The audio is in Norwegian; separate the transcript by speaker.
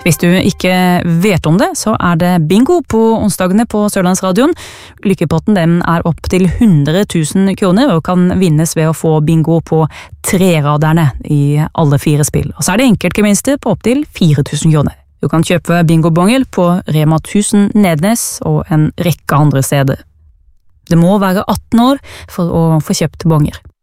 Speaker 1: Hvis du ikke vet om det, så det bingo på onsdagene på Sørlandsradioen. Lykkepotten den opp til 100 000 kroner og kan vinnes ved å få bingo på 3-raderne i alle 4 spill. Og så det enkeltgevinster på opp til 4 000 kroner. Du kan kjøpe bingobongel på Rema 1000 Nednes og en rekke andre steder. Det må være 18 år for å få kjøpt bonger.